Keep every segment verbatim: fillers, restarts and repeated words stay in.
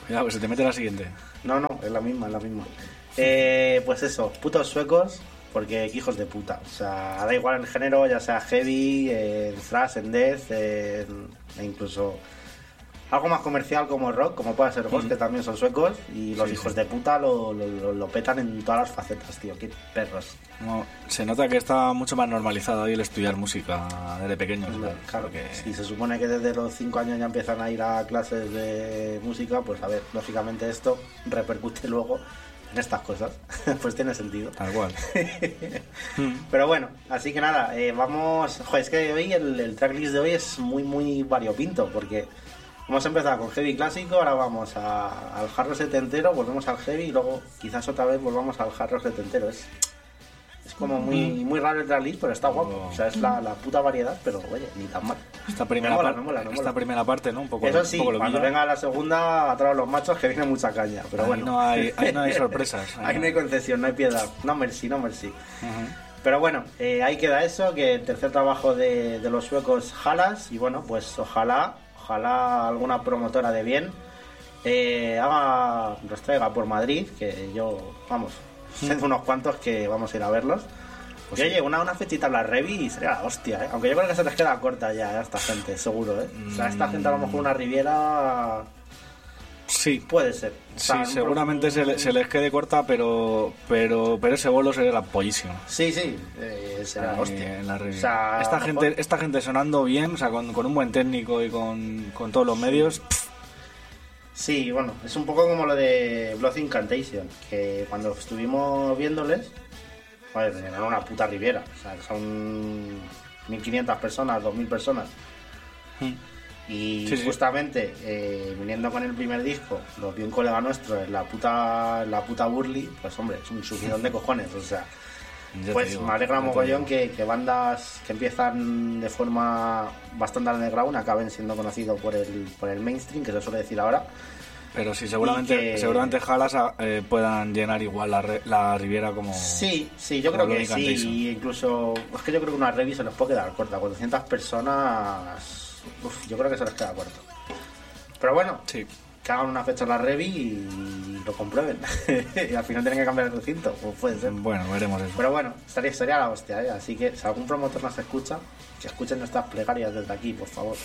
Ya, pues se te mete la siguiente. No, no, es la misma, es la misma. Eh, pues eso, putos suecos, porque qué hijos de puta. O sea, da igual el género, ya sea heavy, en thrash, en death, en, e incluso algo más comercial como rock, como puede ser Ghost, mm. que también son suecos, y los sí, hijos sí. de puta lo, lo, lo, lo petan en todas las facetas, tío, qué perros. No, se nota que está mucho más normalizado ahí el estudiar música desde pequeños. No, claro, que si se supone que desde los cinco años ya empiezan a ir a clases de música, pues a ver, lógicamente esto repercute luego en estas cosas, pues tiene sentido. Tal cual. Pero bueno, así que nada, eh, vamos, joder, es que hoy el, el tracklist de hoy es muy, muy variopinto, porque hemos empezado con heavy clásico, ahora vamos a, al hard rock setentero, volvemos al heavy y luego quizás otra vez volvamos al hard rock setentero. Es, es como muy, muy raro el tracklist, pero está guapo. O sea, es la, la puta variedad, pero oye, ni tan mal. Esta primera, mola, par- no mola, no esta mola. primera parte, ¿no? Un poco. Eso sí, un poco cuando venga la segunda, atrás los machos, que viene mucha caña. Pero ahí bueno. No hay, ahí no hay sorpresas. Ahí, ahí no hay concesión, no hay piedad. No mercy, no mercy. Uh-huh. Pero bueno, eh, ahí queda eso, que el tercer trabajo de, de los suecos Halas, y bueno, pues ojalá, ojalá alguna promotora de bien eh, haga, los traiga por Madrid, que yo, vamos, sé de unos cuantos que vamos a ir a verlos. Pues y oye, una, una fechita en la Revi sería la hostia, ¿eh? Aunque yo creo que se les queda corta ya a esta gente, seguro, ¿eh? O sea, esta gente a lo mejor una Riviera... Sí, puede ser. O sea, sí, seguramente se, le, se les quede corta, pero pero pero ese bolo sería la pollísima. Sí, sí, eh, será Ahí, hostia. En la o sea, esta mejor... gente esta gente sonando bien, o sea, con, con un buen técnico y con, con todos los sí. medios. Pff. Sí, bueno, es un poco como lo de Blood Incantation, que cuando estuvimos viéndoles, joder, eran una puta Riviera, o sea, son mil quinientas personas, dos mil personas. Mm. Y sí, sí. justamente eh, viniendo con el primer disco, lo vio un colega nuestro en la puta en la puta Burley, pues hombre, es un subidón de cojones, o sea, Ya pues digo, me alegra mogollón que, que bandas que empiezan de forma bastante underground acaben siendo conocidos por el por el mainstream, que se suele decir ahora. Pero sí, seguramente que... seguramente Halas eh, puedan llenar igual la, la Riviera como... Sí, sí, yo creo que sí, y incluso, es que yo creo que una Revi se les puede quedar corta, cuatrocientas personas... Uf, yo creo que se les queda corto. Pero bueno, sí. Que hagan una fecha en la Revi y lo comprueben. Y al final tienen que cambiar el recinto, pues puede ser. Bueno, veremos eso. Pero bueno, estaría, sería la hostia, ¿eh? Así que si algún promotor nos escucha, que escuchen nuestras plegarias desde aquí, por favor.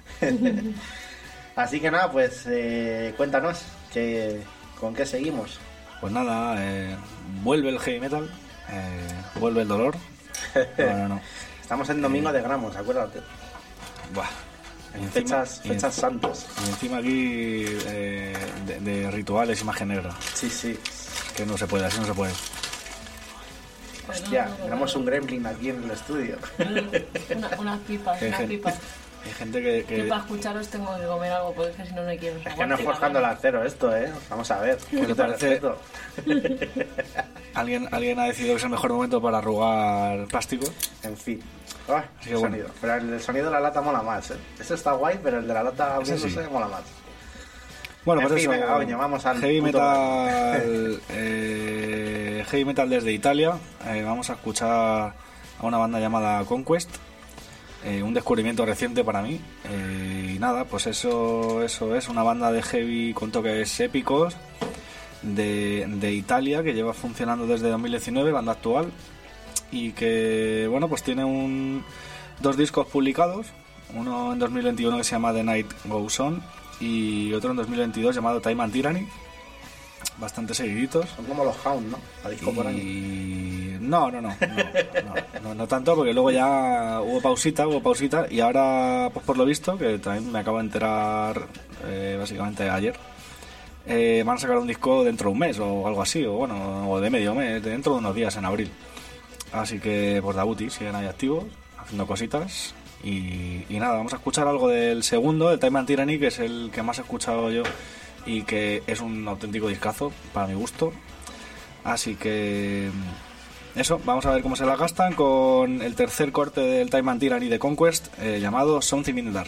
Así que nada, pues eh, cuéntanos, que, ¿con qué seguimos? Pues nada, eh, vuelve el heavy metal, eh, vuelve el dolor. No, no, no. Estamos en domingo eh, de gramos, acuérdate. Buah. En fechas, y fechas encima, santas. Y encima aquí eh, de, de rituales y magia negra. Sí, sí. Que no se puede, así no se puede. Hostia, tenemos un gremlin aquí en el estudio. Una, unas pipas, unas gente, pipas. Hay gente que... que... que para escucharos tengo que comer algo, porque es que si no, no hay quien nos Es que no es forjando el acero esto, ¿eh? Vamos a ver. ¿Qué te parece? ¿Alguien, ¿Alguien ha decidido que es el mejor momento para arrugar plástico? En fin. Oh, Así el que sonido. bueno. Pero el sonido de la lata mola más, ¿eh? Eso está guay, pero el de la lata abriéndose sí. mola más. Bueno, en pues fin, eso. Venga, coño, vamos al heavy puto metal, eh, heavy metal desde Italia. Eh, vamos a escuchar a una banda llamada Conquest. Eh, un descubrimiento reciente para mí. Eh, y nada, pues eso, eso es una banda de heavy con toques épicos de, de Italia, que lleva funcionando desde dos mil diecinueve, banda actual, y que bueno, pues tiene un dos discos publicados, uno en dos mil veintiuno que se llama The Night Goes On y otro en dos mil veintidós llamado Time and Tyranny, bastante seguiditos. Son como los Hound, ¿no? A disco y... por año. No, no, no, no, no, no, no tanto, porque luego ya hubo pausita, hubo pausita y ahora, pues por lo visto, que también me acabo de enterar eh, básicamente ayer, eh, van a sacar un disco dentro de un mes o algo así, o bueno, o de medio mes, dentro de unos días en abril. Así que pues Dabuti siguen ahí activos, haciendo cositas. Y, y nada, vamos a escuchar algo del segundo, el Time and Tyranny, que es el que más he escuchado yo y que es un auténtico discazo para mi gusto. Así que eso, vamos a ver cómo se la gastan con el tercer corte del Time and Tyranny de Conquest, eh, llamado Something in the Dark.